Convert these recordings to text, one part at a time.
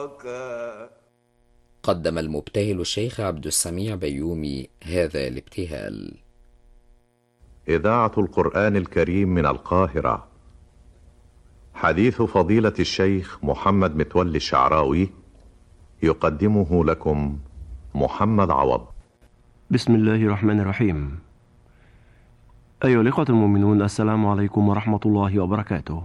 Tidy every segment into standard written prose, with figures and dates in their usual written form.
قدم المبتهل الشيخ عبد السميع بيومي هذا الابتهال. إذاعة القرآن الكريم من القاهرة. حديث فضيلة الشيخ محمد متولي الشعراوي يقدمه لكم محمد عوض. بسم الله الرحمن الرحيم. أيها الإخوة المؤمنون، السلام عليكم ورحمة الله وبركاته.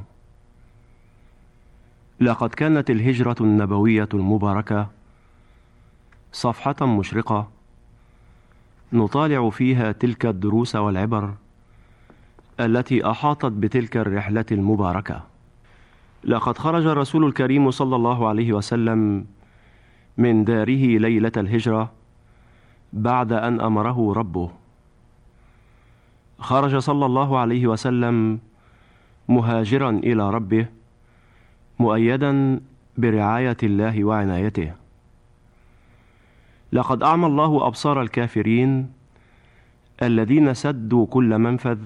لقد كانت الهجرة النبوية المباركة صفحة مشرقة نطالع فيها تلك الدروس والعبر التي أحاطت بتلك الرحلة المباركة. لقد خرج الرسول الكريم صلى الله عليه وسلم من داره ليلة الهجرة بعد أن أمره ربه. خرج صلى الله عليه وسلم مهاجرا إلى ربه، مؤيدا برعاية الله وعنايته. لقد أعمى الله أبصار الكافرين الذين سدوا كل منفذ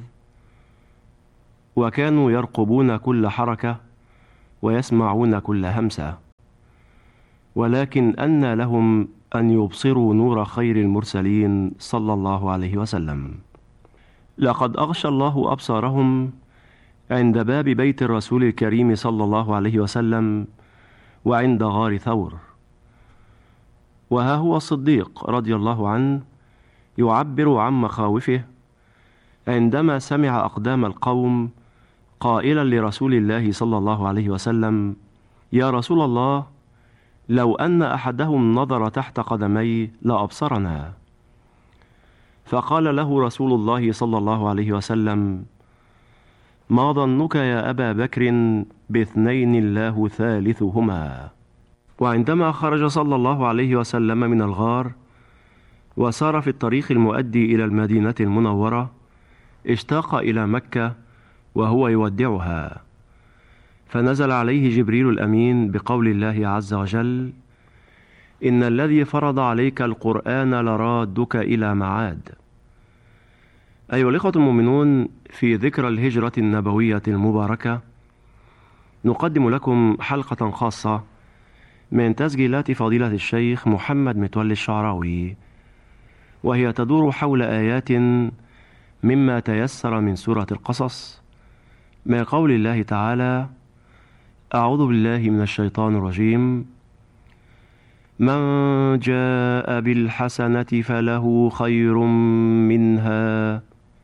وكانوا يرقبون كل حركة ويسمعون كل همسة، ولكن أنى لهم أن يبصروا نور خير المرسلين صلى الله عليه وسلم. لقد أغشى الله أبصارهم عند باب بيت الرسول الكريم صلى الله عليه وسلم وعند غار ثور، وها هو الصديق رضي الله عنه يعبر عن مخاوفه عندما سمع أقدام القوم قائلا لرسول الله صلى الله عليه وسلم: يا رسول الله، لو أن أحدهم نظر تحت قدمي لأبصرنا. فقال له رسول الله صلى الله عليه وسلم: ما ظنك يا أبا بكر باثنين الله ثالثهما؟ وعندما خرج صلى الله عليه وسلم من الغار وسار في الطريق المؤدي إلى المدينة المنورة، اشتاق إلى مكة وهو يودعها، فنزل عليه جبريل الأمين بقول الله عز وجل: إن الذي فرض عليك القرآن لرادك إلى معاد. أيها الإخوة المؤمنون، في ذكرى الهجرة النبوية المباركة نقدم لكم حلقة خاصة من تسجيلات فضيلة الشيخ محمد متولي الشعراوي، وهي تدور حول آيات مما تيسر من سورة القصص، من قول الله تعالى: أعوذ بالله من الشيطان الرجيم: من جاء بالحسنة فله خير منها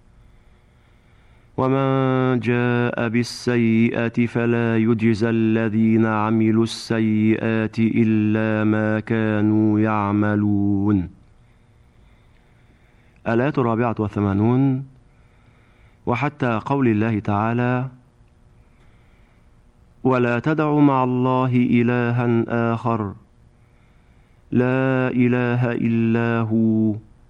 ومن جاء بالسيئة فلا يجزى الذين عملوا السيئات إلا ما كانوا يعملون. الآية 84. وحتى قول الله تعالى: ولا تدع مع الله إلها آخر لا إله إلا هو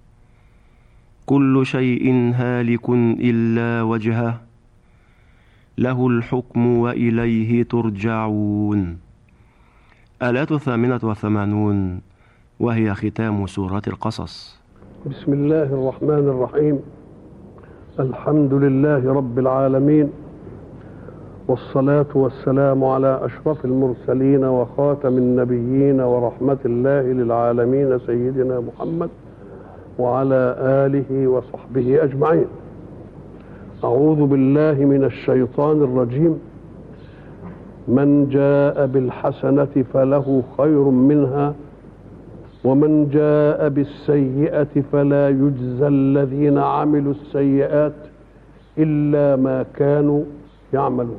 كل شيء هالك إلا وجهه له الحكم وإليه ترجعون. الآية 88، وهي ختام سورة القصص. بسم الله الرحمن الرحيم. الحمد لله رب العالمين، والصلاة والسلام على أشرف المرسلين وخاتم النبيين ورحمة الله للعالمين سيدنا محمد وعلى آله وصحبه أجمعين. أعوذ بالله من الشيطان الرجيم. من جاء بالحسنة فله خير منها ومن جاء بالسيئة فلا يجزى الذين عملوا السيئات إلا ما كانوا يعملون.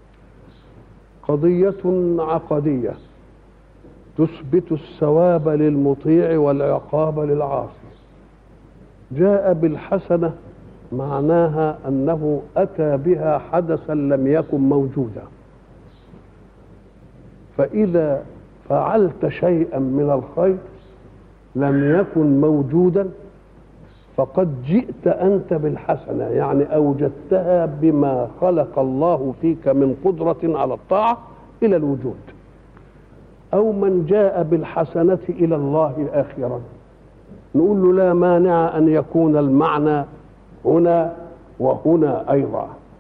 قضية عقدية تثبت الثواب للمطيع والعقاب للعاصي. جاء بالحسنة معناها أنه أتى بها حدثا لم يكن موجودا، فإذا فعلت شيئا من الخير لم يكن موجودا فقد جئت أنت بالحسنة، يعني أوجدتها بما خلق الله فيك من قدرة على الطاعة إلى الوجود. أو من جاء بالحسنة إلى الله آخرا، نقول له لا مانع أن يكون المعنى هنا وهنا أيضا.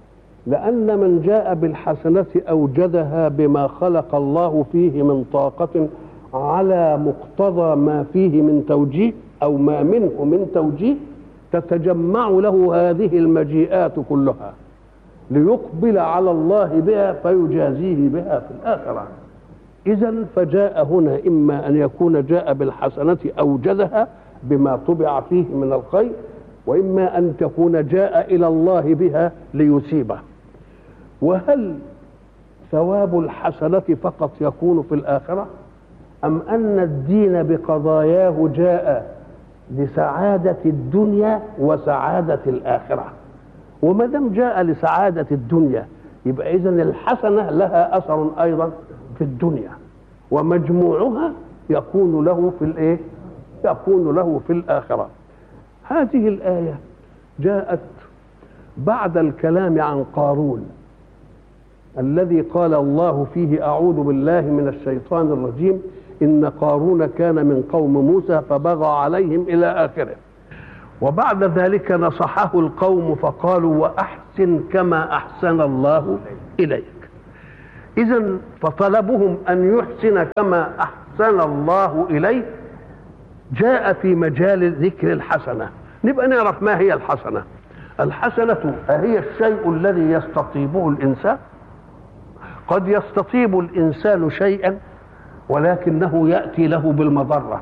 لأن من جاء بالحسنة أوجدها بما خلق الله فيه من طاقة على مقتضى ما فيه من توجيه أو ما منه من توجيه، تتجمع له هذه المجيئات كلها ليقبل على الله بها فيجازيه بها في الآخرة. إذن فجاء هنا إما أن يكون جاء بالحسنة أوجدها بما طبع فيه من الخير، وإما أن تكون جاء إلى الله بها ليثيبه. وهل ثواب الحسنة فقط يكون في الآخرة، أم أن الدين بقضاياه جاء لسعادة الدنيا وسعادة الآخرة؟ وما دام جاء لسعادة الدنيا يبقى إذن الحسنة لها أثر أيضا في الدنيا، ومجموعها يكون له في الإيه؟ يكون له في الآخرة. هذه الآية جاءت بعد الكلام عن قارون الذي قال الله فيه: أعوذ بالله من الشيطان الرجيم، إن قارون كان من قوم موسى فبغى عليهم إلى آخره. وبعد ذلك نصحه القوم فقالوا: وأحسن كما أحسن الله إليك. إذن فطلبهم أن يحسن كما أحسن الله إليه جاء في مجال ذكر الحسنة. نبقى نعرف ما هي الحسنة. الحسنة هي الشيء الذي يستطيبه الإنسان. قد يستطيب الإنسان شيئا ولكنه يأتي له بالمضرة،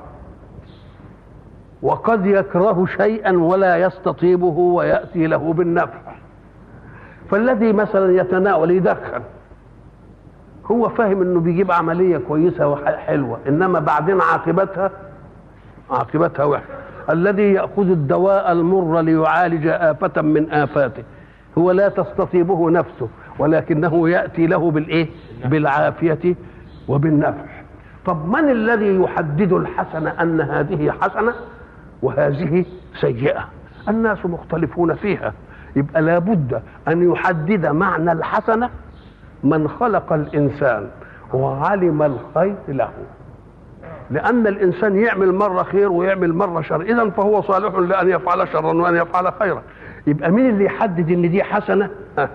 وقد يكره شيئا ولا يستطيبه ويأتي له بالنفع. فالذي مثلا يتناول يدخن هو فاهم انه بيجيب عملية كويسة وحلوة، انما بعدين عاقبتها وحشة. الذي يأخذ الدواء المر ليعالج آفة من آفاته هو لا تستطيبه نفسه ولكنه يأتي له بالإيه؟ بالعافية وبالنفع. طب من الذي يحدد الحسنة أن هذه حسنة وهذه سيئة؟ الناس مختلفون فيها. يبقى لابد أن يحدد معنى الحسنة من خلق الإنسان وعلم الخير له، لأن الإنسان يعمل مرة خير ويعمل مرة شر، إذن فهو صالح لأن يفعل شرا وأن يفعل خيرا. يبقى مين اللي يحدد إن دي حسنة؟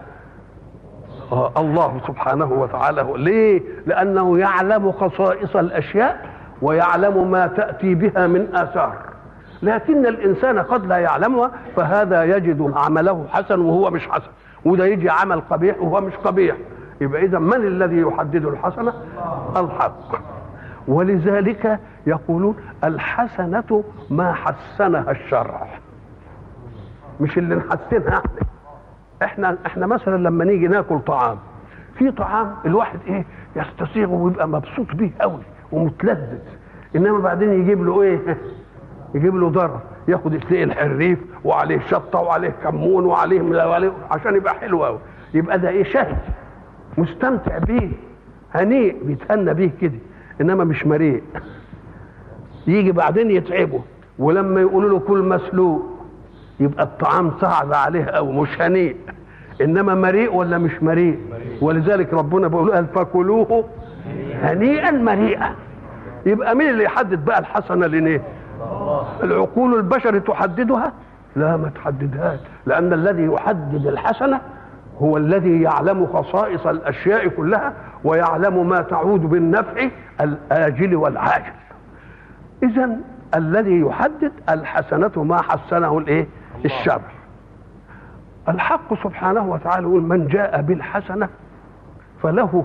الله سبحانه وتعالى. ليه؟ لأنه يعلم خصائص الأشياء ويعلم ما تأتي بها من آثار، لكن الإنسان قد لا يعلمها، فهذا يجد عمله حسن وهو مش حسن، وده يجي عمل قبيح وهو مش قبيح. يبقى إذا من الذي يحدد الحسنة؟ الحق. ولذلك يقولون الحسنة ما حسنها الشرع، مش اللي نحسنها احنا مثلا لما نيجي ناكل طعام، في طعام الواحد ايه يستصيغه ويبقى مبسوط بيه قوي ومتلذذ، انما بعدين يجيب له ايه؟ يجيب له ضرر، ياخد تلاقي الحريف وعليه شطه وعليه كمون وعليه عشان يبقى حلو قوي. يبقى ده ايه؟ شهي مستمتع بيه، هنيء بيتهنى بيه كده، انما مش مريء. يجي بعدين يتعبه، ولما يقولوا له كل مسلوق يبقى الطعام صعب عليه او مش هنيء، انما مريء ولا مش مريء؟ ولذلك ربنا بيقول: فكلوه هنيئا مريئا. يبقى مين اللي يحدد بقى الحسنه ليه؟ العقول البشر تحددها؟ لا، ما تحددهاش، لان الذي يحدد الحسنه هو الذي يعلم خصائص الاشياء كلها ويعلم ما تعود بالنفع الاجل والعاجل. اذن الذي يحدد الحسنه ما حسنه الايه؟ الشرع. الحق سبحانه وتعالى يقول: من جاء بالحسنه فله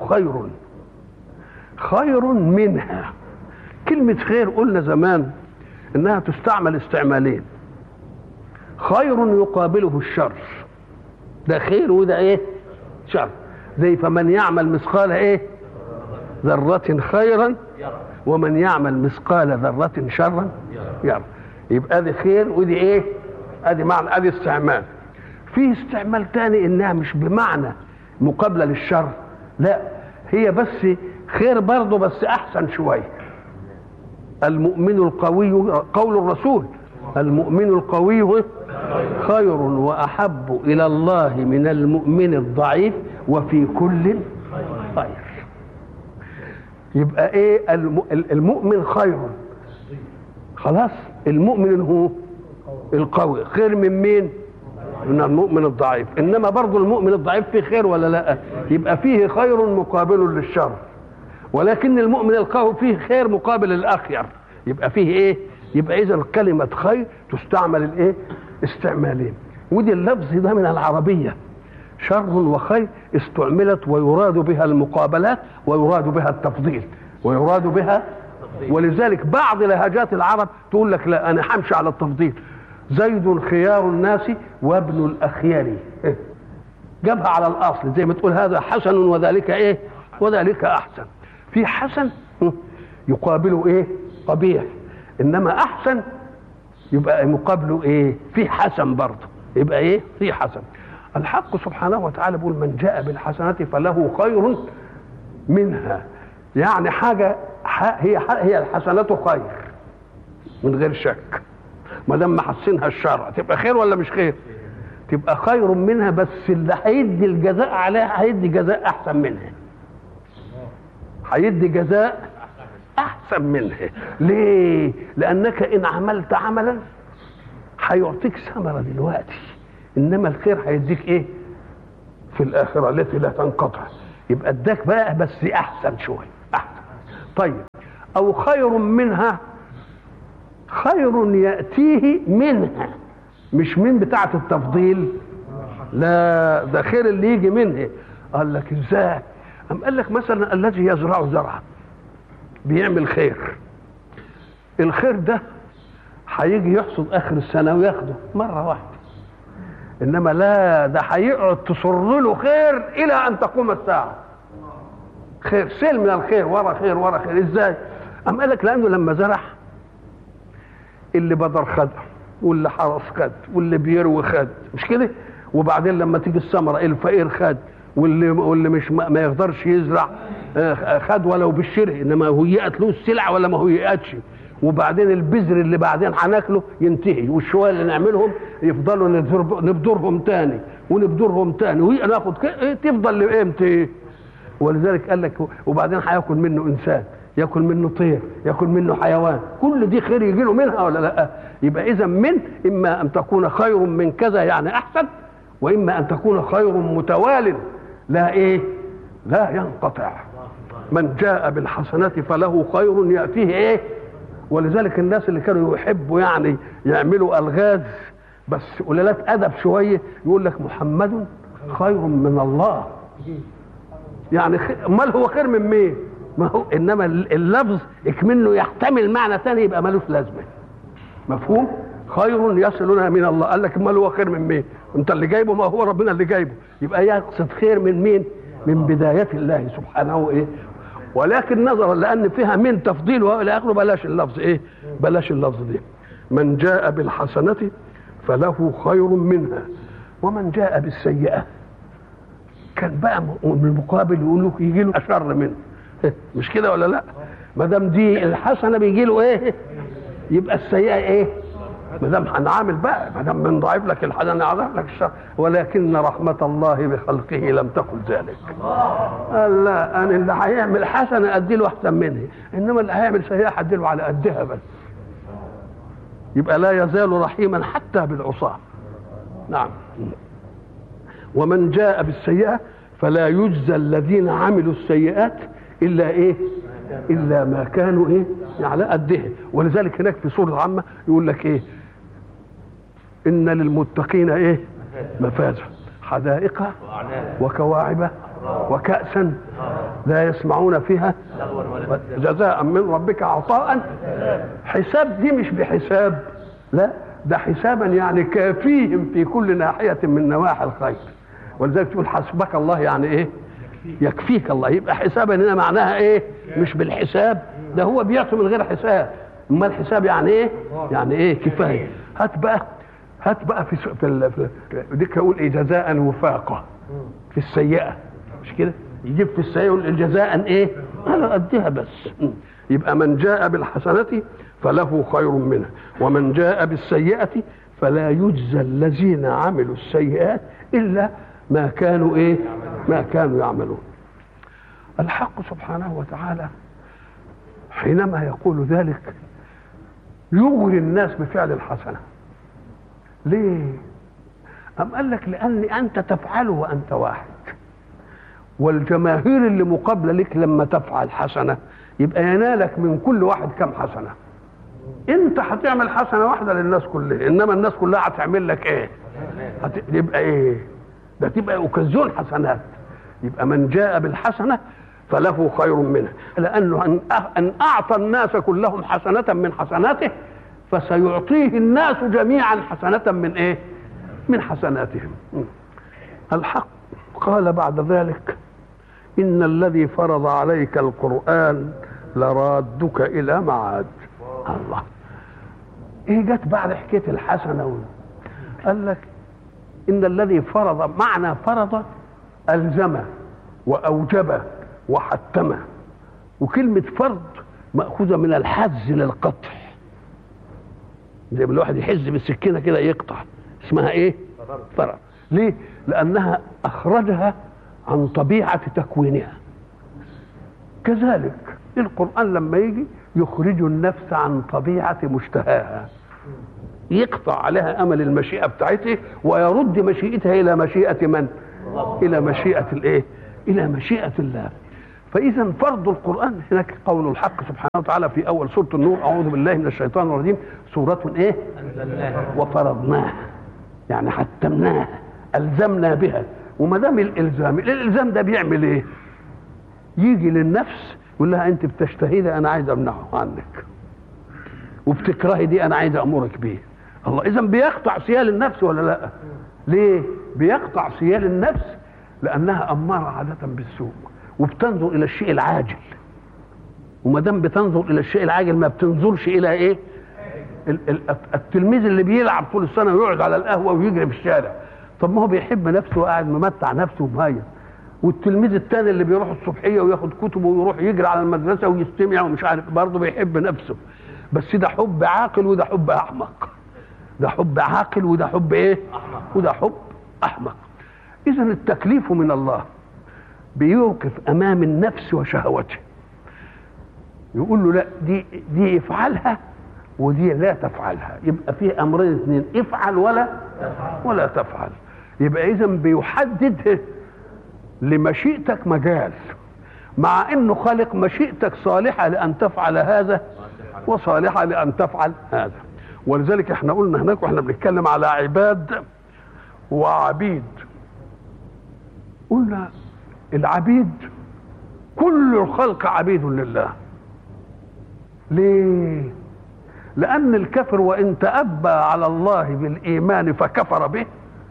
خير منها. كلمه خير قلنا زمان انها تستعمل استعمالين: خير يقابله الشر، ده خير وده ايه؟ شر. زي فمن يعمل مثقال ايه؟ ذرة خيرا ومن يعمل مثقال ذرة شرا يرى. يبقى دي خير ودي ايه؟ ادي معنى، ادي استعمال. في استعمال تاني انها مش بمعنى مقابلة للشر، لا، هي بس خير برضه بس احسن شوية. المؤمن القوي، قول الرسول: المؤمن القوي خير وأحب إلى الله من المؤمن الضعيف وفي كل خير. يبقى ايه؟ المؤمن خير، خلاص. المؤمن هو القوي، خير من مين؟ من المؤمن الضعيف. انما برضه المؤمن الضعيف فيه خير ولا لا؟ يبقى فيه خير مقابل للشر، ولكن المؤمن القوي فيه خير مقابل للاخير. يبقى فيه ايه؟ يبقى اذا كلمه خير تستعمل الايه؟ استعمالين. ودي اللفظ ده من العربيه، شر وخير استعملت ويراد بها المقابلات ويراد بها التفضيل ويراد بها. ولذلك بعض لهجات العرب تقول لك لا انا همشي على التفضيل، زيد خيار الناس وابن الاخيار، جابها على الاصل زي ما تقول هذا حسن وذلك ايه؟ وذلك احسن. في حسن يقابله ايه؟ قبيح، انما احسن يبقى مقابله ايه؟ في حسن برضه، يبقى ايه؟ في حسن. الحق سبحانه وتعالى بيقول من جاء بالحسنة فله خير منها، يعني حاجة هي الحسنة خير من غير شك، ما دام محسنها الشرع تبقى خير ولا مش خير؟ تبقى خير منها، بس اللي هيدي الجزاء عليها هيدي جزاء احسن منها، هيدي جزاء احسن منها. ليه؟ لانك ان عملت عملا هيعطيك ثمرة دلوقتي، انما الخير هيديك ايه؟ في الاخرة التي لا تنقطع. يبقى اداك بقى بس احسن شوية، احسن. طيب او خير منها، خير يأتيه منها، مش من بتاعة التفضيل، لا ده خير اللي يجي منها. قال لك ازاي؟ قال لك مثلا الذي يزرع زرعا بيعمل خير، الخير ده هيجي يحصد اخر السنة وياخده مرة واحدة، انما لا ده هيقعد تصر له خير الى ان تقوم الساعة. خير سيل من الخير ورا خير ورا خير. ازاي؟ قال لك لانه لما زرع اللي بدر خد واللي حرس خد واللي بيروي خد، مش كده؟ وبعدين لما تيجي الثمره الفقير خد واللي مش ما يقدرش يزرع خد ولو بالشره، انما هيئت له السلعه ولا ما هيئتش. وبعدين البذر اللي بعدين هناكله ينتهي، والشويه اللي نعملهم يفضلوا نبذرهم تاني ونبذرهم تاني وناخد تفضل لامتى؟ ولذلك قال لك وبعدين هياكل منه انسان، ياكل منه طير، ياكل منه حيوان، كل دي خير يجي له منها ولا لا؟ يبقى اذا من اما ان تكون خير من كذا يعني احسن، واما ان تكون خير متوال لا ايه؟ لا ينقطع. من جاء بالحسنة فله خير يأتيه ايه؟ ولذلك الناس اللي كانوا يحبوا يعني يعملوا الغاز بس قلالات ادب شويه يقول لك محمد خير من الله. يعني امال هو خير من مين؟ ما هو انما اللفظ اكمنه يحتمل معنى ثاني يبقى ملوش لازمه. مفهوم؟ خير يصلنا من الله. قال لك امال هو خير من مين؟ انت اللي جايبه، ما هو ربنا اللي جايبه. يبقى يقصد خير من مين؟ من بدايه الله سبحانه ايه؟ ولكن نظرا لان فيها من تفضيل والى اخره بلاش اللفظ ايه؟ بلاش اللفظ دي. من جاء بالحسنه فله خير منها ومن جاء بالسيئه كان بقى من المقابل يقول له يجي له اشر منه. مش كده ولا لا؟ ما دام دي الحسنه بيجي له ايه؟ يبقى السيئه ايه؟ ما دام هنعامل بقى، ما دام بنضاعف لك الحسنه نضاعف لك الشر. ولكن رحمه الله بخلقه لم تقل ذلك. قال لا، انا اللي هيعمل حسنه ادي له احسن منها، انما اللي هيعمل سيئه ادي له على قدها بس. يبقى لا يزال رحيما حتى بالعصاه. نعم. ومن جاء بالسيئه فلا يجزى الذين عملوا السيئات الا ايه؟ الا ما كانوا ايه؟ على قدها. ولذلك هناك في سوره عامه يقول لك ايه؟ ان للمتقين ايه؟ مفازا حدائق وكواعب وكأسا لا يسمعون فيها جزاء من ربك عطاء. حساب دي مش بحساب، لا ده حسابا يعني كافيهم في كل ناحيه من نواحي الخير. ولذلك تقول حسبك الله يعني ايه؟ يكفيك الله. يبقى حسابا هنا معناها ايه؟ مش بالحساب، ده هو بيعطي من غير حساب. اما الحساب يعني ايه؟ يعني ايه؟ كفايه. هات بقى في ديك اقول ايه؟ جزاء وفاقه في السيئه، مش كده؟ يجيب في السيئه يقول جزاء ايه؟ على قدها بس. يبقى من جاء بالحسنه فله خير منها ومن جاء بالسيئه فلا يجزى الذين عملوا السيئات الا ما كانوا ايه؟ ما كانوا يعملون. الحق سبحانه وتعالى حينما يقول ذلك يغري الناس بفعل الحسنه. ليه؟ قال لك لأن أنت تفعله وأنت واحد، والجماهير اللي مقابلة لك لما تفعل حسنة يبقى ينالك من كل واحد كم حسنة. انت هتعمل حسنة واحدة للناس كلها، انما الناس كلها هتعمل لك ايه؟ يبقى ايه ده؟ تبقى اوكازيون حسنات. يبقى من جاء بالحسنة فله خير منها، لأنه أن أعطى الناس كلهم حسنة من حسناته فسيعطيه الناس جميعا حسنة من ايه؟ من حسناتهم. الحق قال بعد ذلك إن الذي فرض عليك القرآن لرادك إلى معاد. الله، إيه جت بعد حكاية الحسنة؟ قال لك إن الذي فرض، معنى فرض ألزم وأوجب وحتم، وكلمة فرض مأخوذة من الحز للقطع، زي ما الواحد يحز بالسكينة كده يقطع، اسمها إيه؟ فرض. ليه؟ لأنها أخرجها عن طبيعة تكوينها. كذلك القرآن لما يجي يخرج النفس عن طبيعة مشتهاها، يقطع عليها أمل المشيئة بتاعته ويرد مشيئتها إلى مشيئة من؟ إلى مشيئة الإيه؟ إلى مشيئة الله. فإذا فرض القرآن هناك قول الحق سبحانه وتعالى في أول سورة النور: أعوذ بالله من الشيطان الرجيم، سورة إيه؟ وفرضناها، يعني حتمناها، ألزمنا بها. وما دام الإلزام ده بيعمل إيه؟ يجي للنفس يقول لها أنت بتشتهي ده أنا عايز أمنعه عنك، وبتكرهي دي أنا عايز أمرك بيه. الله، إذا بيقطع سيال النفس ولا لا؟ ليه بيقطع سيال النفس؟ لأنها أمارة عادة بالسوء وبتنظر إلى الشيء العاجل، وما دام بتنظر إلى الشيء العاجل ما بتنظرش إلى إيه؟ التلميذ اللي بيلعب طول السنة ويقعد على القهوة ويجري في الشارع، طب ما هو بيحب نفسه وقاعد ممتع نفسه ومهيئ. والتلميذ الثاني اللي بيروح الصبحية وياخد كتبه ويروح يجري على المدرسة ويستمع ومش عارف، برضه بيحب نفسه، بس ده حب عاقل وده حب أحمق. ده حب عاقل وده حب إيه؟ وده حب أحمق. إذا التكليف من الله بيوقف أمام النفس وشهوته، يقول له لا دي افعلها ودي لا تفعلها. يبقى فيه أمرين اثنين: افعل ولا تفعل. يبقى إذا بيحدد لمشيئتك مجال، مع انه خالق مشيئتك صالحة لأن تفعل هذا وصالحة لأن تفعل هذا. ولذلك احنا قلنا هناك واحنا بنتكلم على عباد وعبيد، قلنا العبيد كل الخلق عبيد لله. ليه؟ لأن الكافر وإن تأبى على الله بالإيمان فكفر به،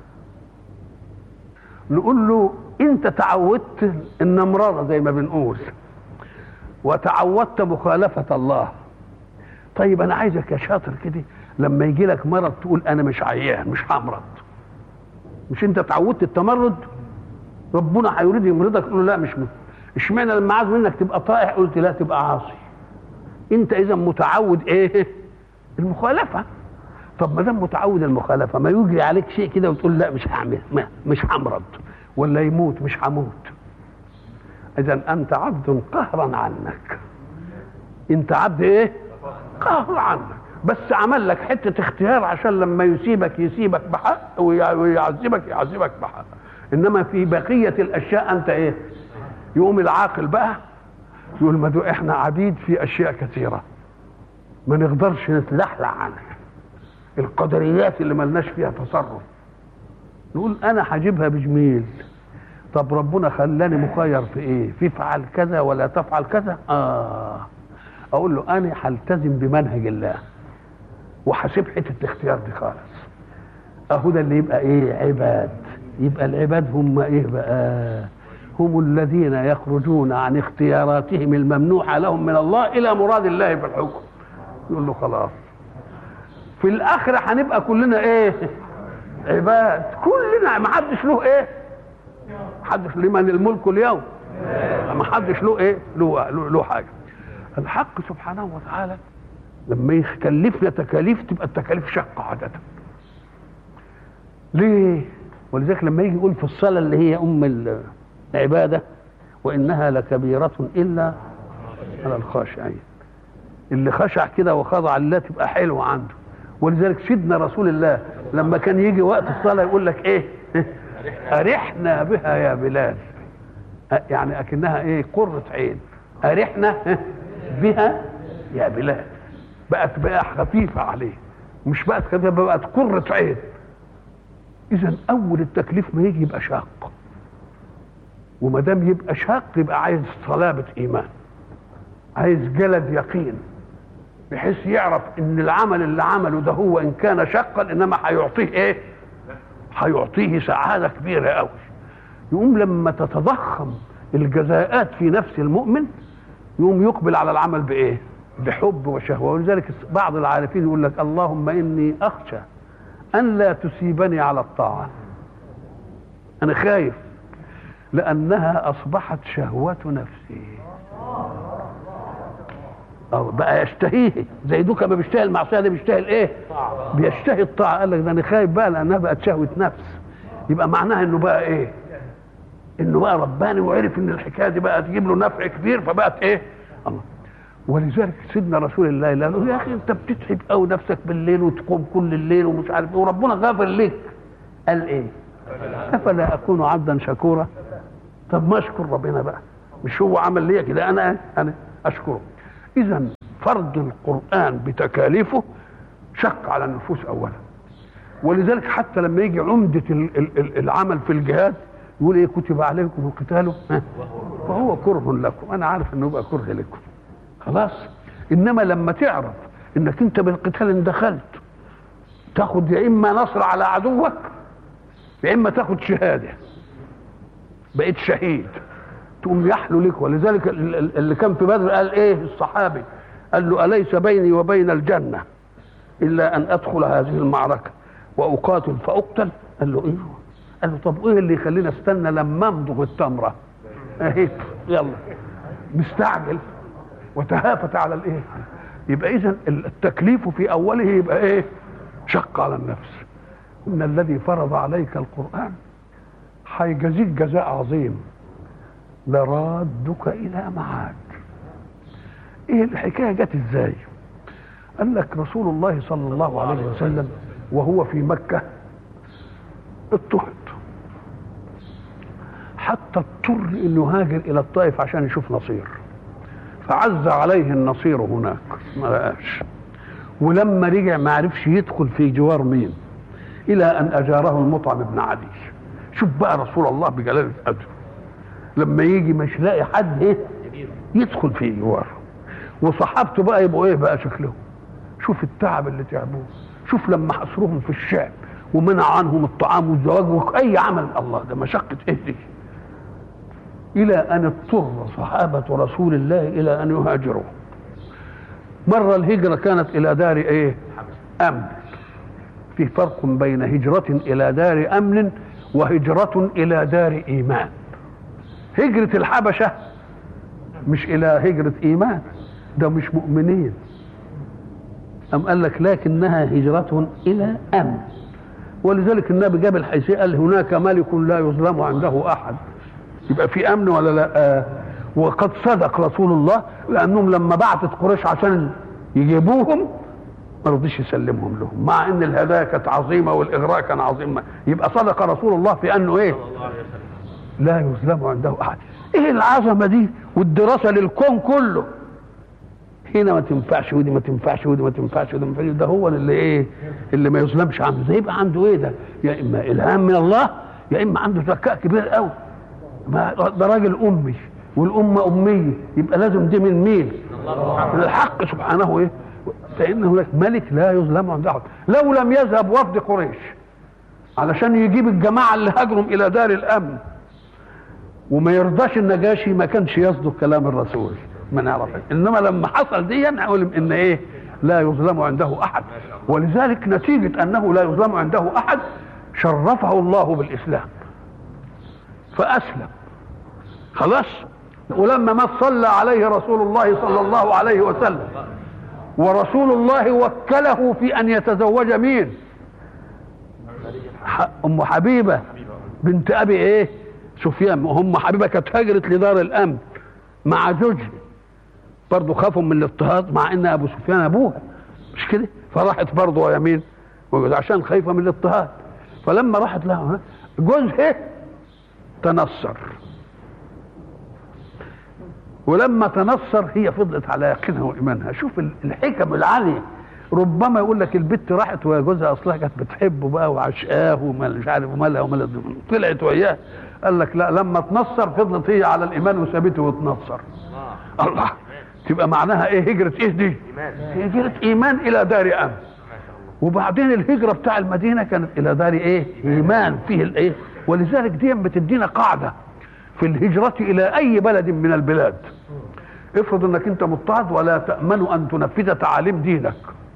نقول له انت تعودت النمرارة زي ما بنقول، وتعودت مخالفة الله. طيب انا عايزك يا شاطر كده لما يجي لك مرض تقول انا مش عيان، مش همرض. مش انت تعودت التمرد؟ ربنا هيريد يمرضك تقول له لا مش اشمعنى لما عايز منك تبقى طائع قلت لا تبقى عاصي؟ انت اذا متعود ايه؟ المخالفة. طب ما دام متعود المخالفة ما يجري عليك شيء كده وتقول لا مش هعمل، مش همرض، ولا يموت مش هموت. اذا انت عبد قهرا عنك، انت عبد ايه؟ قهر عنك، بس عمل لك حته اختيار عشان لما يسيبك بحق ويعذبك بحق. انما في بقيه الاشياء انت ايه؟ يقوم العاقل بقى يقول ما دو احنا عبيد في اشياء كثيره ما نقدرش نتلحلح عنها، القدريات اللي ملناش فيها تصرف، نقول انا هجيبها بجميل. طب ربنا خلاني مخير في ايه؟ في فعل كذا ولا تفعل كذا. اقول له انا هلتزم بمنهج الله وهسيب حته الاختيار دي خالص. اهو ده اللي يبقى ايه؟ عباد. يبقى العباد هم ايه بقى؟ هم الذين يخرجون عن اختياراتهم الممنوحه لهم من الله الى مراد الله في الحكم. يقول له خلاص في الاخره هنبقى كلنا ايه؟ عباد كلنا، ما حدش له ايه؟ حدش لمن الملك اليوم، ما حدش له ايه؟ له حاجه. الحق سبحانه وتعالى لما يكلفنا تكاليف تبقى التكاليف شقه عاده. ليه؟ ولذلك لما يجي يقول في الصلاه اللي هي العباده وانها لكبيره الا على الخاشعين، اللي خشع كده وخضع لله تبقى حلوه عنده، ولذلك سيدنا رسول الله لما كان يجي وقت الصلاه يقول لك ايه؟ ارحنا بها يا بلال، يعني اكنها ايه؟ قرة عين. ارحنا بها يا بلال، بقت بقى خفيفه عليه، مش بقت خفيفه، بقت قرة عين. اذا اول التكليف ما يجي يبقى شاق، وما دام يبقى شاق يبقى عايز صلابه ايمان، عايز جلد يقين، بحيث يعرف ان العمل اللي عمله ده هو ان كان شقا انما هيعطيه ايه؟ هيعطيه سعاده كبيره قوي. يقوم لما تتضخم الجزاءات في نفس المؤمن يقوم يقبل على العمل بايه؟ بحب وشهوه. ولذلك بعض العارفين يقول لك اللهم اني اخشى ان لا تسيبني على الطاعه، انا خايف لانها اصبحت شهوه نفسي، أو بقى يشتهيه زي دوكا ما بيشتهي المعصيه ده بيشتهي الايه؟ بيشتهي الطاعه. قال لك ده انا خايف بقى لانها بقت شهوه نفس. يبقى معناها انه بقى ايه؟ انه بقى رباني وعرف ان الحكايه دي بقى تجيب له نفع كبير فبقت ايه؟ الله. ولذلك سيدنا رسول الله قال له يا اخي انت بتتعب قوي نفسك بالليل وتقوم كل الليل ومش عارف ايه وربنا غافر لك. قال ايه؟ افلا اكون عبدا شكورا؟ طب ما اشكر ربنا بقى، مش هو عمل لي كده انا اشكره. اذا فرض القران بتكاليفه شق على النفوس اولا. ولذلك حتى لما يجي عمده العمل في الجهاد يقول ايه؟ كتب عليكم القتال فهو كره لكم. انا عارف انه يبقى كره لكم خلاص. انما لما تعرف انك انت بالقتال ان دخلت تاخد يا اما نصر على عدوك يا اما تاخد شهاده، بقيت شهيد، تقوم يحلو لك. ولذلك اللي كان في بدر قال ايه الصحابي؟ قال له اليس بيني وبين الجنه الا ان ادخل هذه المعركه واقاتل فاقتل؟ قال له ايه؟ قال له طب ايه اللي يخلينا استنى لما امضغ التمره اهي يلا مستعجل وتهافت على الايه؟ يبقى اذا التكليف في اوله يبقى ايه؟ شق على النفس. ان الذي فرض عليك القران هيجازيك جزاء عظيم، لرادك الى معاد. ايه الحكايه جت ازاي؟ قال لك رسول الله صلى الله عليه وسلم وهو في مكه اضطهد حتى اضطر انه يهاجر الى الطائف عشان يشوف نصير، فعز عليه النصير هناك ما لقاش، ولما رجع ما عرفش يدخل في جوار مين الى ان اجاره المطعم بن عدي. شوف بقى رسول الله بجلاله قدره لما يجي مش لاقي حد ايه يدخل في جواره، وصحابته بقى يبقوا ايه بقى شكلهم؟ شوف التعب اللي تعبوه، شوف لما حصروهم في الشعب ومنع عنهم الطعام والزواج واي عمل. الله ده مشقه ايه دي؟ الى ان اضطر صحابه رسول الله الى ان يهاجروا. مره الهجره كانت الى دار ايه؟ امن. في فرق بين هجره الى دار امن وهجره الى دار ايمان. هجره الحبشه مش الى هجره ايمان، ده مش مؤمنين. أم قال لك لكنها هجرة إلى أمن. ولذلك النبي جاب الحيثية قال هناك ملك لا يظلم عنده أحد. يبقى في أمن ولا لا؟ وقد صدق رسول الله، لأنهم لما بعتت قريش عشان يجيبوهم ما رضيش يسلمهم لهم، مع ان الهدايا كانت عظيمه والاغراء كان عظيم. يبقى صدق رسول الله في انه ايه؟ لا يظلم عنده احد. ايه العظمه دي والدراسه للكون كله؟ هنا ما تنفعش ودي ما تنفعش ودي ما تنفعش ودي ما تنفعش. ده هو اللي ايه؟ اللي ما يظلمش عنده. ده يبقى عنده ايه؟ ده يا اما الهام من الله يا اما عنده ذكاء كبير قوي. ده راجل امي والامه اميه، يبقى لازم دي من مين؟ من الحق سبحانه. ايه؟ فان هناك ملك لا يظلم عنده احد. لو لم يذهب وفد قريش علشان يجيب الجماعه اللي هاجروا الى دار الامن وما يرضاش النجاشي ما كانش يصدق كلام الرسول، ما نعرف. انما لما حصل دي نعلم ان ايه؟ لا يظلم عنده احد. ولذلك نتيجه انه لا يظلم عنده احد شرفه الله بالاسلام فاسلم خلاص. ولما ما صلى عليه رسول الله صلى الله عليه وسلم ورسول الله وكله في ان يتزوج مين؟ ام حبيبه بنت ابي ايه؟ سفيان. ام حبيبه كانت هاجرت لدار الامن مع زوجها، برضه خافوا من الاضطهاد مع ان ابو سفيان ابوها، مش كده؟ فراحت برضه يمين عشان خايفه من الاضطهاد. فلما راحت لها جوزها تنصر، ولما تنصر هي فضلت على يقينها وايمانها. شوف الحكم العاليه. ربما يقول لك البت راحت ويا جوزها اصلها كانت بتحبه بقى وعشقاه ومش عارف ومالها ومالها، طلعت وياه. قال لك لا، لما تنصر فضلت هي على الايمان وثابته وتنصر. الله، تبقى معناها ايه هجره؟ ايه دي؟ هجره ايمان الى دار امن. وبعدين الهجره بتاع المدينه كانت الى دار ايه؟ ايمان فيه الايه. ولذلك دي بتدينا قاعده في الهجره الى اي بلد من البلاد. افرض انك انت مضطهد ولا تامن ان تنفذ تعاليم دينك،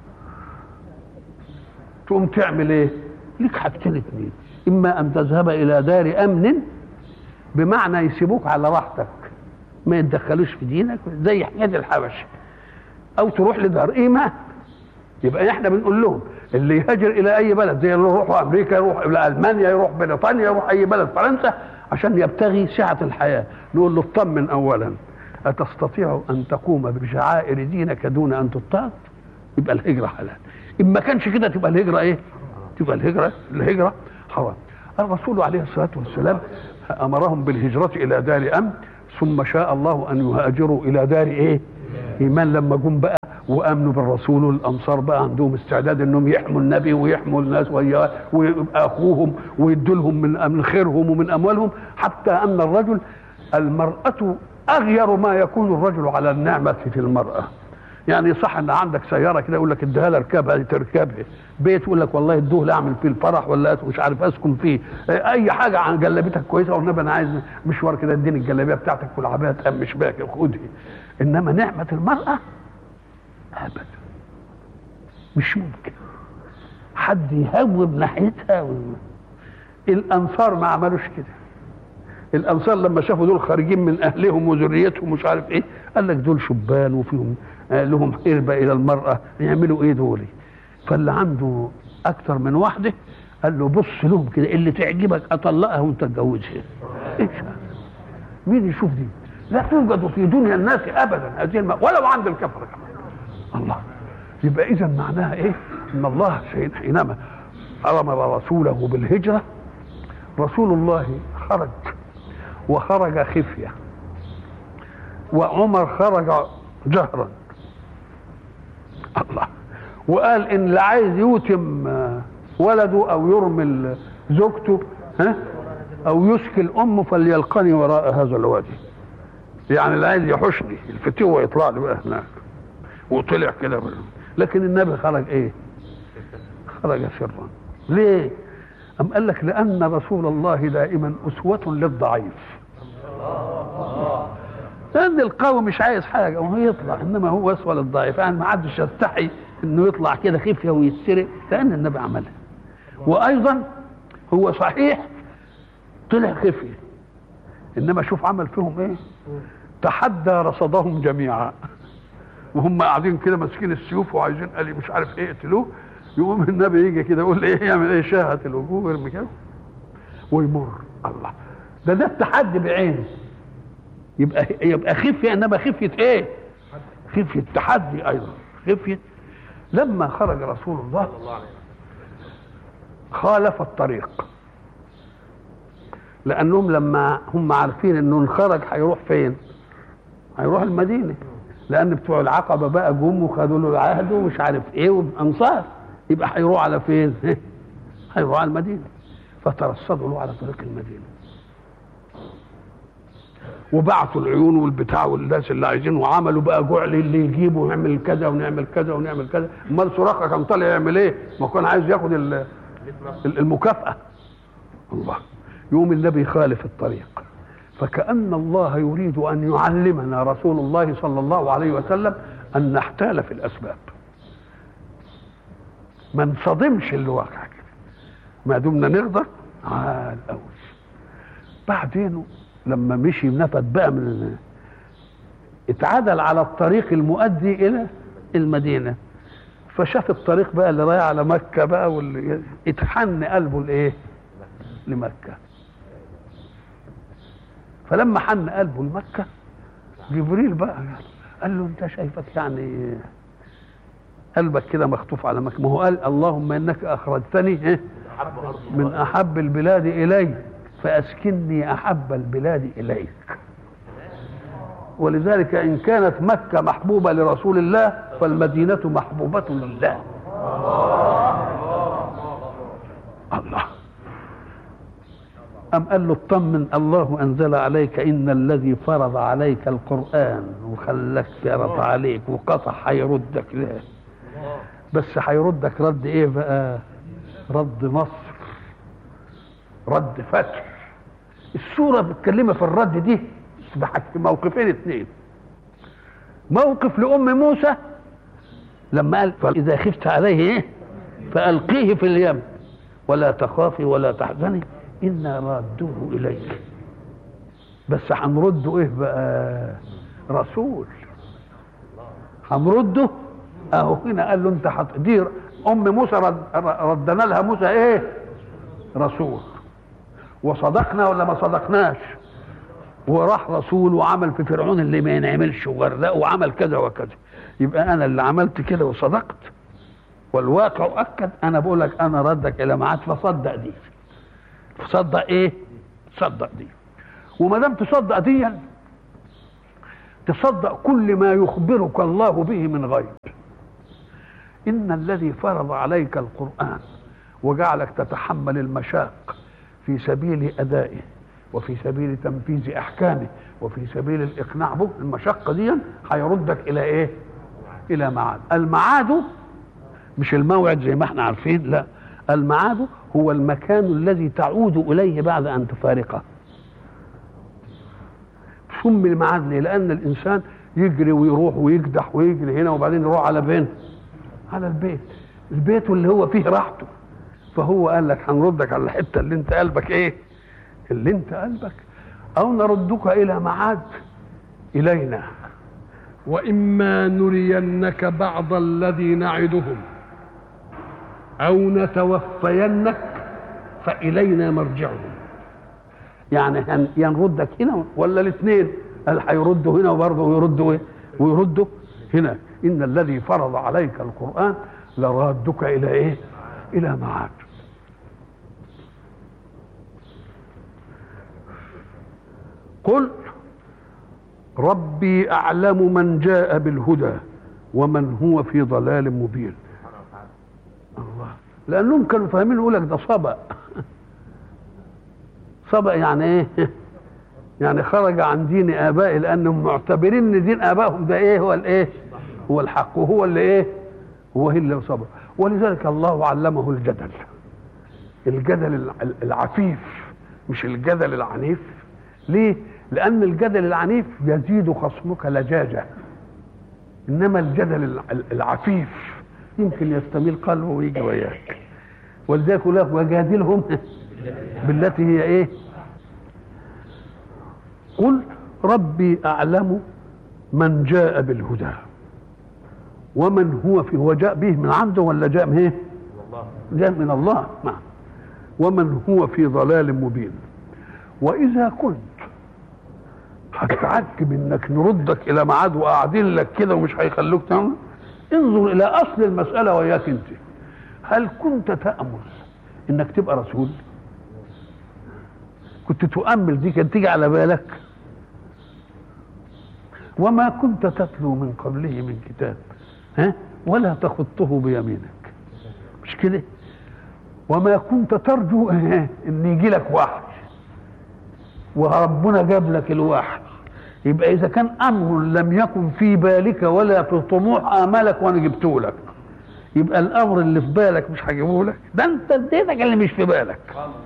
تقوم تعمل ايه؟ ليك حاجتين اتنين: اما ان تذهب الى دار امن، بمعنى يسيبوك على راحتك ما يتدخلوش في دينك زي حكايه الحبش، او تروح لدار ايمان. يبقى احنا بنقول لهم اللي يهاجر الى اي بلد، زي اللي يروحوا امريكا، يروح الى المانيا، يروح بريطانيا، يروح اي بلد، فرنسا، عشان يبتغي سعه الحياه، نقول له اطمن اولا: اتستطيع ان تقوم بشعائر دينك دون ان تضطهد؟ يبقى الهجره حلال. ان ما كانش كده تبقى الهجره ايه؟ تبقى الهجره حرام. الرسول عليه الصلاه والسلام امرهم بالهجره الى دار امن، ثم شاء الله ان يهاجروا الى دار ايه؟ ايمان. لما جم بقى وامنوا بالرسول، والانصار بقى عندهم استعداد انهم يحموا النبي ويحموا الناس ويبقى اخوهم ويدوا لهم من خيرهم ومن اموالهم، حتى ان الرجل، المراه اغير ما يكون الرجل على النعمه في المراه. يعني صح ان عندك سياره كده يقول لك اديها لها اركبها، تركبها. بيت يقول لك والله ادوه لي اعمل فيه الفرح، ولا مش عارف اسكن فيه. اي حاجه عن جلابيتك كويسه، والنبي انا عايز مشوار كده اديني الجلابيه بتاعتك والعبايه تقمش باكر خدها. انما نعمه المراه ابدا مش ممكن حد يهوب ناحيتها. الانصار ما عملوش كده. الانصار لما شافوا دول خارجين من اهلهم وذريتهم مش عارف ايه، قال لك دول شبان وفيهم لهم قربة الى المرأة، يعملوا ايه دول؟ فاللي عنده اكتر من واحدة قال له بص لهم كده، اللي تعجبك اطلقها وانت تتجوزها. ايش مين يشوف دي؟ لا توجد في دنيا الناس ابدا هذه ولو عند الكفر كمان. الله. يبقى اذا معناها ايه؟ ان الله حينما امر رسوله بالهجرة، رسول الله خرج، وخرج خفية، وعمر خرج جهرا. الله. وقال ان اللي عايز يوتم ولده او يرمل زوجته او يشكل امه فليلقني وراء هذا الوادي. يعني اللي عايز يحشني الفتوه يطلع لي بقى هناك. وطلع كده. لكن النبي خرج ايه؟ خرج سرا. ليه؟ أم قال لك لأن رسول الله دائما أسوة للضعيف. لأن القوي مش عايز حاجة وهو يطلع، إنما هو أسوة للضعيف. يعني ما حدش يستحي إنه يطلع كده خفية ويتسرق، لأن النبي عملها. وأيضا هو صحيح طلع خفية، إنما شوف عمل فيهم إيه؟ تحدى رصدهم جميعا، وهم قاعدين كده ماسكين السيوف وعايزين قال مش عارف إيه يقتلوه. يقوم النبي يجي كده يقول ايه؟ يعمل ايه؟ شاهة الوجوه ويرمي كده ويمر. الله. ده التحدي بعينه. يبقى خفية، انما خفية ايه؟ خفية تحدي ايضا. خفية. لما خرج رسول الله خالف الطريق، لانهم لما هم عارفين انه انخرج هيروح فين؟ هيروح المدينة، لان بتوع العقبة بقى جم وخدوا له العهد ومش عارف ايه وانصار، يبقى هيروح على فين؟ هيروح على المدينه. فترصدوا له على طريق المدينه، وبعثوا العيون والبتاع والناس اللي عايزين، وعملوا بقى جعل اللي يجيبه ونعمل كذا ونعمل كذا ونعمل كذا. امال سراقه كان طالع يعمل ايه؟ ما كان عايز ياخد المكافاه. الله. يوم النبي خالف الطريق، فكأن الله يريد ان يعلمنا رسول الله صلى الله عليه وسلم ان نحتال في الاسباب، ما نصدمش اللي واقع كده، ما دمنا نقدر على الاول. بعدين لما مشي نفد بقى من اتعدل على الطريق المؤدي الى المدينه، فشاف الطريق بقى اللي رايح على مكه بقى، واللي اتحن قلبه لايه؟ لمكه. فلما حن قلبه لمكه، جبريل بقى قال له انت شايفك يعني قلبك كده مخطوف على ما هو قال اللهم انك اخرجتني من احب البلاد اليك فاسكنني احب البلاد اليك. ولذلك ان كانت مكه محبوبه لرسول الله فالمدينه محبوبه لله. الله أم قال له اطمن الله أنزل عليك إن الذي فرض عليك القرآن وخلك فرض عليك وقطع هيردك له، بس هيردك رد إيه بقى؟ رد نصر، رد فتح. السورة بتكلمها في الرد دي في موقفين اثنين. موقف لأم موسى لما قال فإذا خفت عليه إيه؟ فألقيه في اليم ولا تخافي ولا تحزني إنا رادوه إليك. بس هنرده إيه بقى؟ رسول. هنرده أهو هنا قال له أنت دي أم موسى ردنا لها موسى إيه؟ رسول. وصدقنا ولا ما صدقناش؟ وراح رسول وعمل في فرعون اللي ما ينعملش وغرقه وعمل كذا وكذا. يبقى أنا اللي عملت كده وصدقت والواقع أكد. أنا بقول لك أنا ردك إلى معاد فصدق دي. تصدق ايه؟ تصدق دي. وما دام تصدق دي تصدق كل ما يخبرك الله به من غيب. ان الذي فرض عليك القرآن وجعلك تتحمل المشاق في سبيل ادائه وفي سبيل تنفيذ احكامه وفي سبيل الاقناع به، المشقه دي هيردك الى ايه؟ الى معاد. المعاد مش الموعد زي ما احنا عارفين، لا، المعاد هو المكان الذي تعود إليه بعد أن تفارقه. سمي المعاد ليه؟ لأن الإنسان يجري ويروح ويكدح ويجري هنا وبعدين يروح على فين؟ على البيت. البيت اللي هو فيه راحته. فهو قال لك هنردك على الحتة اللي انت قلبك ايه؟ اللي انت قلبك، أو نردك إلى معاد إلينا وإما نرينك بعض الذي نعدهم أو نتوفينك فإلينا مرجعهم. يعني ينردك هنا ولا الاثنين؟ قال هيردوا هنا وبرضه ويردوا ايه؟ ويردوا هنا. إن الذي فرض عليك القرآن لرادك إلى ايه؟ إلى معاد. قل ربي أعلم من جاء بالهدى ومن هو في ضلال مبين. الله، لأنهم كانوا فاهمين يقول لك ده صبأ. صبأ يعني ايه؟ يعني خرج عن دين آبائه، لأنهم معتبرين ان دين آبائهم ده ايه؟ هو الايه؟ هو الحق، وهو اللي ايه؟ هو اللي صبأ. ولذلك الله علمه الجدل، الجدل العفيف مش الجدل العنيف. ليه؟ لأن الجدل العنيف يزيد خصمك لجاجة، إنما الجدل العفيف يمكن يستميل قلبه ويجي وياك. ولذلك يقول لك وجادلهم بالتي هي ايه؟ قل ربي أعلم من جاء بالهدى ومن هو جاء به من عنده ولا جاء من ايه؟ جاء من الله. نعم. ومن هو في ضلال مبين. وإذا كنت هتعجب انك نردك الى ميعاد وقاعدين لك كده ومش هيخلوك تعمل، انظر الى اصل المسألة وياك انت. هل كنت تأمل انك تبقى رسول؟ كنت تؤمل دي كانت تيجي على بالك؟ وما كنت تتلو من قبله من كتاب ولا تخطه بيمينك، مش كده؟ وما كنت ترجو ان يجي لك وحي وربنا جاب لك الوحي. يبقى اذا كان امر لم يكن في بالك ولا في طموح امالك وانا جبته لك، يبقى الامر اللي في بالك مش هجيبه لك، ده انت اديتك اللي مش في بالك.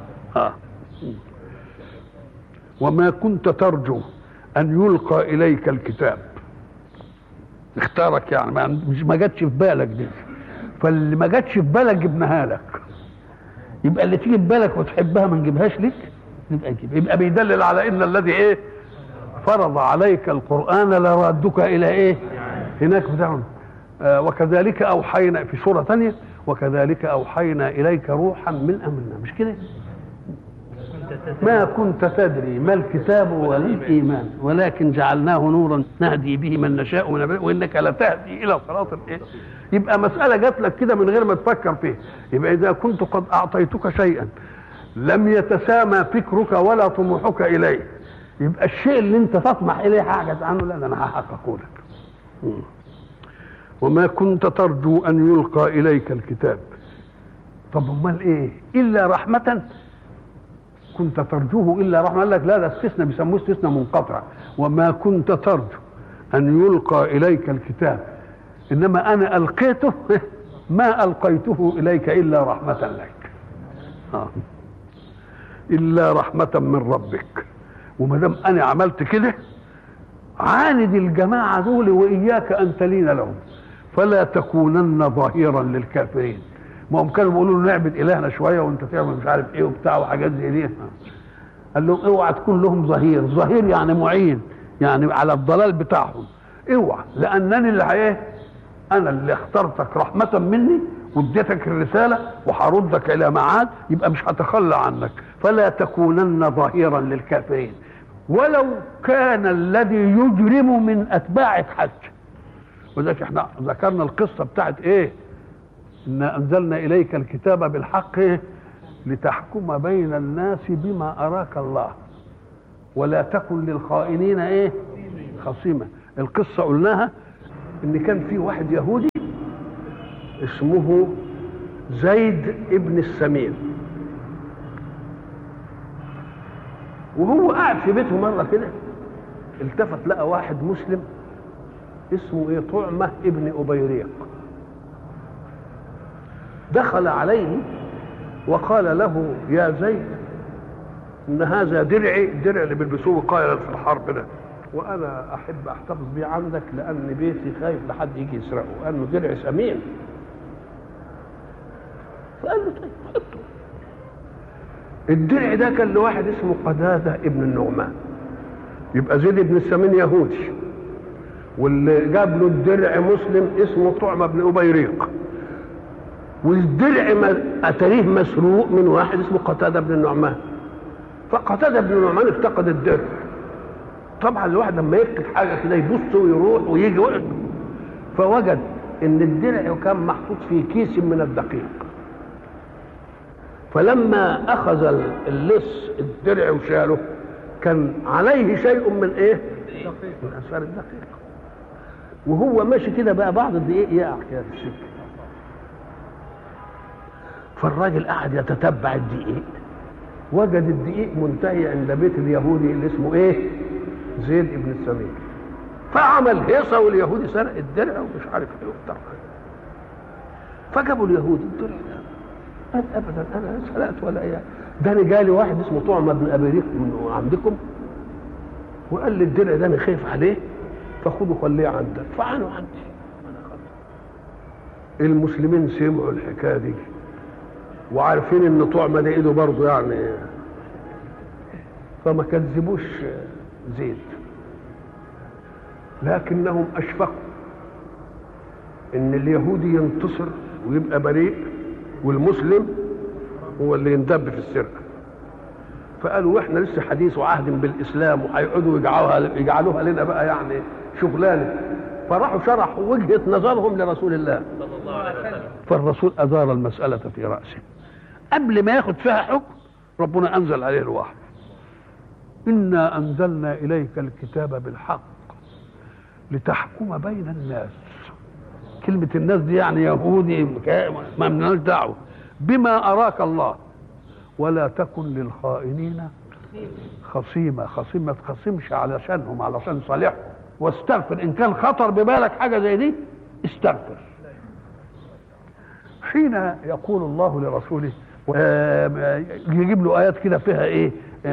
وما كنت ترجو ان يلقى اليك الكتاب، اختارك يعني ما جاتش في بالك دي، فاللي ما جاتش في بالك جبناها لك. يبقى اللي تيجي في بالك وتحبها ما نجيبهاش لك، يبقى بيدلل على ان الذي ايه؟ فرض عليك القرآن لرادك الى ايه؟ هناك بتاعهم. وكذلك اوحينا في سورة ثانية وكذلك اوحينا اليك روحا من امرنا، مش كده؟ ما كنت تدري ما الكتاب ولا الإيمان ولكن جعلناه نورا نهدي به من نشاء من وإنك لتهدي إلى صراط الإيه. يبقى مسألة جات لك كده من غير ما تفكر فيه. يبقى إذا كنت قد أعطيتك شيئا لم يتسامى فكرك ولا طموحك إليه، يبقى الشيء اللي أنت تطمح إليه حاجة عنه لا أنا هحققه لك. وما كنت ترجو أن يلقى إليك الكتاب. طب امال ايه؟ الا رحمه. كنت ترجوه الا رحمه، قال لك لا ده استثناء بيسموه استثناء منقطع. وما كنت ترجو ان يلقى اليك الكتاب انما انا القيته ما القيته اليك الا رحمه لك. الا رحمه من ربك. وما دام انا عملت كده عاند الجماعه دول واياك ان تلين لهم فلا تكونن ظهيرا للكافرين. ما هم كانوا بيقولوا له نعبد الهنا شويه وانت تعمل مش عارف ايه وبتاع وحاجات زي دي. قال لهم اوعى تكون لهم ظهير. ظهير يعني معين، يعني على الضلال بتاعهم. اوعى، لانني اللي ايه، انا اللي اخترتك رحمه مني واديتك الرساله وهردك الى معاد، يبقى مش هتخلى عنك. فلا تكونن ظهيرا للكافرين ولو كان الذي يجرم من اتباع الحج. وذلك احنا ذكرنا القصه بتاعت ايه، إنا أنزلنا إليك الكتاب بالحق لتحكم بين الناس بما أراك الله ولا تكن للخائنين إيه خصيما. القصة قلناها إن كان في واحد يهودي اسمه زيد ابن السمين، وهو قاعد في بيته مرة كده التفت لقى واحد مسلم اسمه إيه طعمة ابن أبيريق. دخل عليه وقال له يا زيد ان هذا درعي، الدرع اللي بيلبسوه قائلا في الحرب ده، وانا احب احتفظ بيه عندك لان بيتي خايف لحد يجي يسرقه، لانه درع ثمين. فقال له طيب حطه. الدرع ده كان لواحد اسمه قتادة ابن النعمان. يبقى زيد بن السمين يهودي واللي جاب له الدرع مسلم اسمه طعمة بن أبيريق، والدرع اتاريه مسروق من واحد اسمه قتادة بن النعمان. فقتادة بن النعمان افتقد الدرع. طبعا الواحد لما يفقد حاجه كده يبص ويروح ويجي وقت، فوجد ان الدرع كان محطوط في كيس من الدقيق. فلما اخذ اللص الدرع وشاله كان عليه شيء من ايه؟ من اثار الدقيق. وهو ماشي كده بقى بعض الدقيق يقع كده في السكه. فالراجل قعد يتتبع الدقيق، وجد الدقيق منتهي عند بيت اليهودي اللي اسمه ايه؟ زيد ابن السمين. فعمل هيصه واليهودي سرق الدرع ومش عارف ايه وبتاع. فجابوا اليهودي الدرع ده، قال ابدا انا سرقت ولا ايه، ده انا جالي واحد اسمه طعمة بن ابيريق من عندكم وقال لي الدرع ده انا خايف عليه فخده خليه عندك. فعنوا عندي انا خلاص. المسلمين سمعوا الحكايه دي وعارفين ان طعمة ده ايده برضه يعني، فما كذبوش زيد، لكنهم اشفقوا ان اليهودي ينتصر ويبقى بريء والمسلم هو اللي يندب في السرقه. فقالوا واحنا لسه حديث وعهد بالاسلام وهيقعدوا يجعلوها لنا بقى يعني شغلانه. فراحوا شرحوا وجهه نظرهم لرسول الله صلى الله عليه وسلم، فالرسول ادار المساله في راسه. قبل ما ياخد فيها حكم ربنا انزل عليه الوحي: انا انزلنا اليك الكتاب بالحق لتحكم بين الناس. كلمه الناس دي يعني يهودي ما لناش دعوه، بما اراك الله ولا تكن للخائنين خصيما. خصيم ما تخصمش علشانهم، علشان صالحهم، واستغفر ان كان خطر ببالك حاجه زي دي استغفر. حين يقول الله لرسوله يجيب له ايات كده فيها ايه،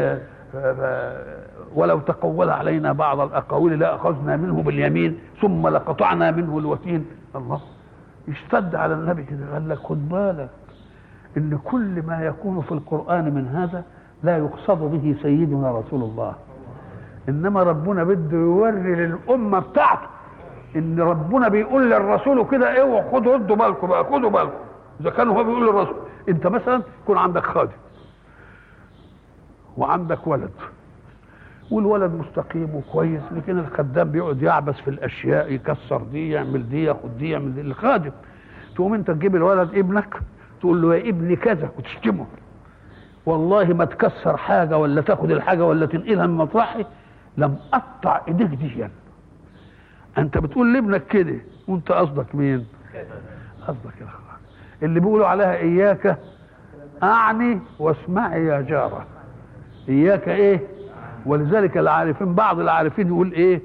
ولو تقول علينا بعض الاقاويل لاخذنا منه باليمين ثم لقطعنا منه الوتين. الله يشتد على النبي كده، قال لك خد بالك ان كل ما يكون في القرآن من هذا لا يقصد به سيدنا رسول الله، انما ربنا بده يوري للامه بتاعته ان ربنا بيقول للرسول كده ايه، خدوا ردوا بالكم بقى، خدوا بالكم. اذا كان هو بيقول للرسول، انت مثلا يكون عندك خادم وعندك ولد والولد مستقيم وكويس، لكن الخدام بيقعد يعبس في الاشياء، يكسر دي، يعمل دي، ياخد دي، يعمل دي، الخادم. تقوم انت تجيب الولد ابنك تقول له يا ابني كذا وتشتمه، والله ما تكسر حاجه ولا تاخد الحاجه ولا تنقلها من مطرحي لم اقطع ايديك دي. انت بتقول لابنك كده وانت قصدك مين؟ قصدك الاخوان اللي بيقولوا عليها اياك اعني واسمعي يا جاره. اياك ايه؟ ولذلك العارفين، بعض العارفين يقول ايه؟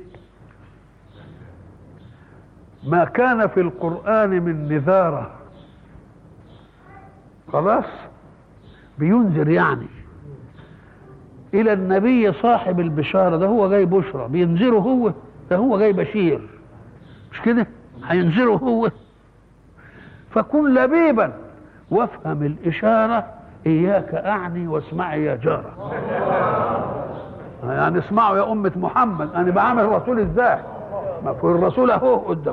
ما كان في القرآن من نذارة، خلاص بينذر يعني الى النبي صاحب البشارة، ده هو جاي بشرى بينذره هو، ده هو جاي بشير، مش كده؟ هينذره هو. فكن لبيبا وافهم الاشارة اياك اعني واسمعي يا جارة. يعني اسمعوا يا أمة محمد انا بعمل الرسول ازاي، ما في الرسول اهو قدام.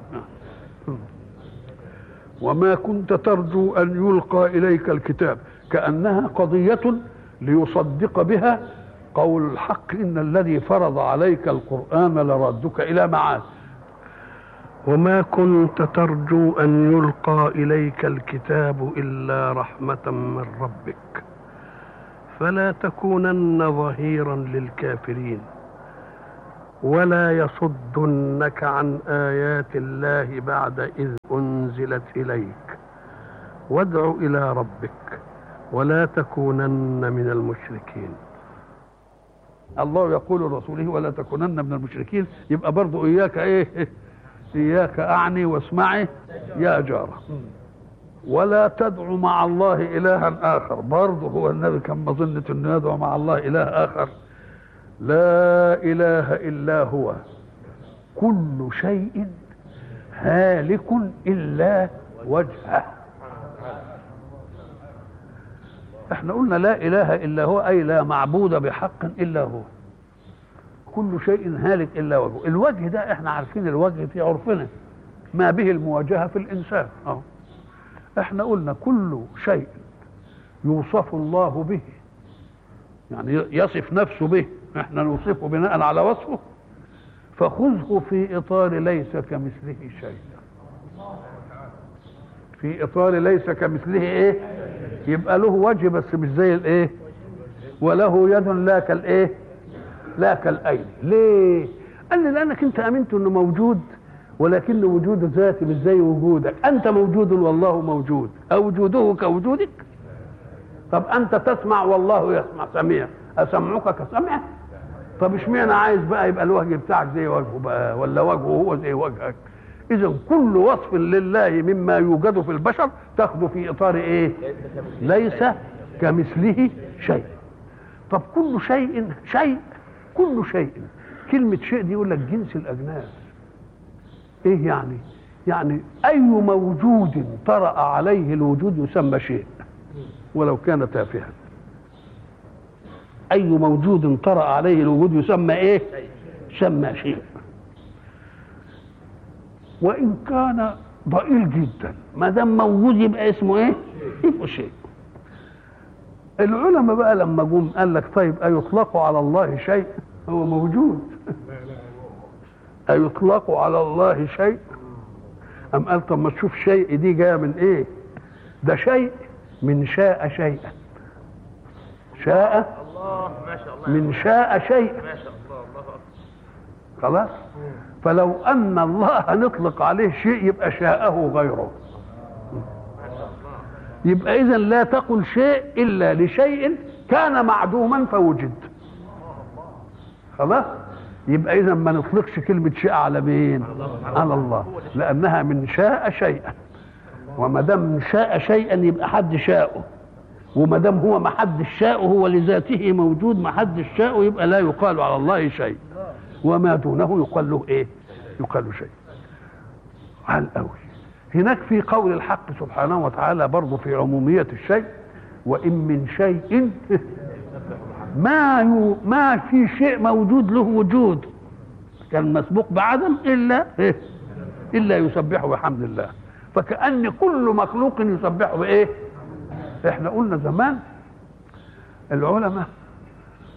وما كنت ترجو ان يلقى اليك الكتاب، كأنها قضية ليصدق بها قول الحق ان الذي فرض عليك القرآن لردك الى معاد. وما كنت ترجو ان يلقى اليك الكتاب الا رحمة من ربك فلا تكونن ظهيرا للكافرين ولا يصدنك عن آيات الله بعد إذ أنزلت إليك وادع إلى ربك ولا تكونن من المشركين. الله يقول لرسوله ولا تكونن من المشركين، يبقى برضو إياك إيه؟ إياك أعني واسمعي يا جارة. ولا تدعو مع الله إلها آخر، برضو هو النبي كان مظنة أنه يدعو مع الله إله آخر. لا إله إلا هو كل شيء هالك إلا وجهه. احنا قلنا لا إله إلا هو أي لا معبود بحق إلا هو، كل شيء هالك إلا وجهه. الوجه ده احنا عارفين الوجه في عرفنا ما به المواجهة في الإنسان. احنا قلنا كل شيء يوصف الله به، يعني يصف نفسه به، احنا نوصفه بناء على وصفه، فخذه في اطار ليس كمثله شيء. في اطار ليس كمثله ايه؟ يبقى له وجه بس مش زي الايه، وله يد لا كالايه، لا كالايدي. ليه؟ قال لي لانك انت امنت انه موجود، ولكن وجوده ذاتي مش زي وجودك. انت موجود والله موجود، او وجوده كوجودك. طب انت تسمع والله يسمع، سميع، اسمعك كسمعه. طب اشمعنى عايز بقى يبقى الوجه بتاعك زي وجهه بقى، ولا وجهه هو زي وجهك؟ اذا كل وصف لله مما يوجد في البشر تاخذه في اطار ايه؟ ليس كمثله شيء. طب كل شيء شيء، كل شيء، كلمه شيء دي يقول لك جنس الاجناس. ايه يعني؟ يعني اي موجود طرأ عليه الوجود يسمى شيء ولو كان تافها. اي موجود طرأ عليه الوجود يسمى ايه؟ يسمى شيء، وان كان ضئيل جدا، ما دام موجود يبقى اسمه ايه؟ يبقى شيء. العلماء بقى لما جم قال لك طيب ايطلق على الله شيء؟ هو موجود. ايطلق على الله شيء؟ أم قال طب ما تشوف شيء دي جايه من ايه؟ ده شيء من شاء شيئا. شاء الله ما شاء الله، من شاء شيئا ما شاء الله. الله خلاص. فلو ان الله نطلق عليه شيء يبقى شاءه غيره. يبقى اذا لا تقل شيء الا لشيء كان معدوما فوجد. خلاص. يبقى اذا ما نطلقش كلمه شيء على مين؟ على الله، لانها من شاء شيئا، وما دام شاء شيئا يبقى حد شاءه، وما دام هو ما حد شاءه، هو لذاته موجود ما حد شاءه، يبقى لا يقال على الله شيء، وما دونه يقال له ايه؟ يقال له شيء. على قوي هناك في قول الحق سبحانه وتعالى برضه في عموميه الشيء، وان من شيء ما في شيء موجود له وجود كان مسبوق بعدم الا يسبحه بحمد الله. فكأن كل مخلوق يسبحه بايه؟ احنا قلنا زمان العلماء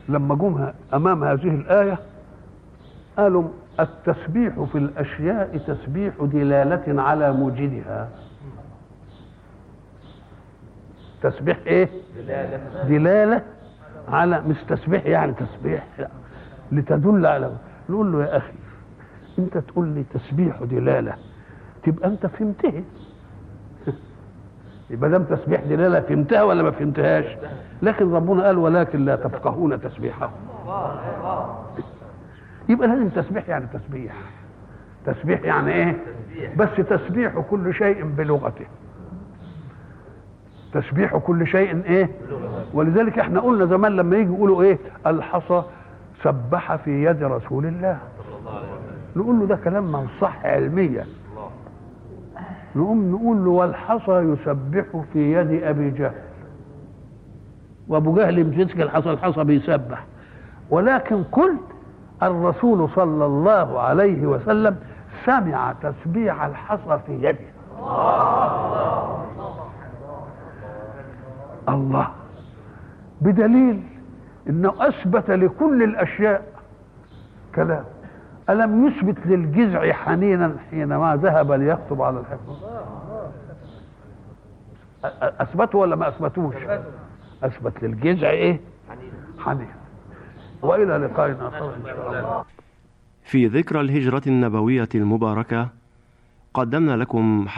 لما جم أمام هذه الآية قالوا التسبيح في الأشياء تسبيح دلالة على موجدها. تسبيح إيه؟ دلالة على، مش تسبيح يعني تسبيح، لا، لتدل على. نقول له يا أخي أنت تقول لي تسبيح دلالة، تبقى أنت فهمته. يبقى دام تسبيح دلالة فهمتها ولا ما فهمتهاش؟ لكن ربنا قال ولكن لا تفقهون تسبيحهم. يبقى لازم تسبيح يعني تسبيح. تسبيح يعني ايه؟ بس تسبيح كل شيء بلغته. تسبيح كل شيء ايه؟ ولذلك احنا قلنا زمان لما يجي يقولوا ايه؟ الحصى سبح في يد رسول الله، نقول له ده كلام ما صح علميا. نقوم نقول له والحصى يسبح في يد ابي جهل، وابو جهل مسك الحصى بيسبح، ولكن كل الرسول صلى الله عليه وسلم سمع تسبيح الحصى في يده. الله، بدليل انه اثبت لكل الاشياء كلام. الم يثبت للجذع حنينا حينما ذهب ليخطب على الحفظ؟ اثبته ولا ما اثبتوش؟ اثبت للجذع ايه؟ حنين. والى لقاء اخر ان شاء الله. في ذكرى الهجرة النبوية المباركة قدمنا لكم